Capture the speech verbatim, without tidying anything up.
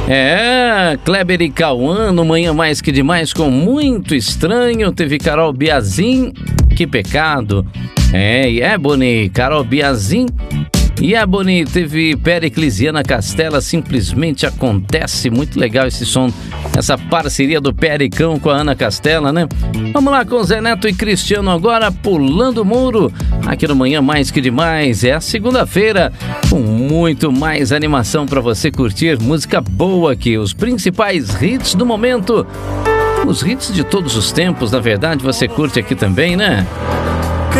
É, Kleber e Cauã no Manhã Mais Que Demais com Muito Estranho. Teve Carol Biazin, Que Pecado. É, e é, Boni, Carol Biazin. E é, Boni, teve Péricles e Ana Castela, Simplesmente Acontece. Muito legal esse som, essa parceria do Pericão com a Ana Castela, né? Vamos lá com Zé Neto e Cristiano agora, Pulando o Muro, aqui no Manhã Mais Que Demais. É a segunda-feira, com muito mais animação para você curtir música boa aqui, os principais hits do momento. Os hits de todos os tempos, na verdade, você curte aqui também, né?